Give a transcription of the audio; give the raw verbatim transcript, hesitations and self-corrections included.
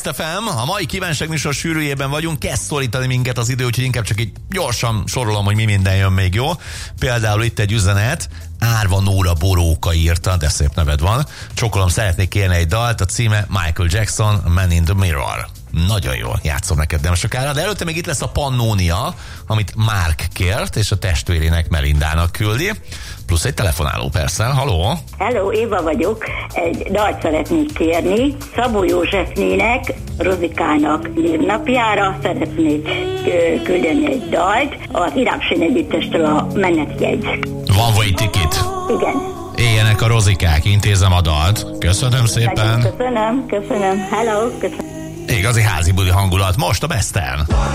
Best ef em, a mai kívánság műsor sűrűjében vagyunk, kezd szólítani minket az idő, úgyhogy inkább csak így gyorsan sorolom, hogy mi minden jön még, jó? Például itt egy üzenet, Árva Nóra Boróka írta, de szép neved van. Csokolom, szeretnék kérni egy dalt, a címe Michael Jackson, Man in the Mirror. Nagyon jól, játszom neked nem sokára, de előtte még itt lesz a Pannónia, amit Márk kért, és a testvérének, Melindának küldi. Plusz egy telefonáló persze. Haló? Hello, Éva vagyok. Egy dalt szeretnék kérni. Szabó Józsefnének, Rozikának névnapjára szeretnék küldeni egy dalt. Az Irápsén együttestől a Menetjegy. Van way ticket? Igen. Éljenek a rozikák, intézem a dalt. Köszönöm szépen. Köszönöm, köszönöm. Hello, köszönöm. Igazi házi buli hangulat most a Besten.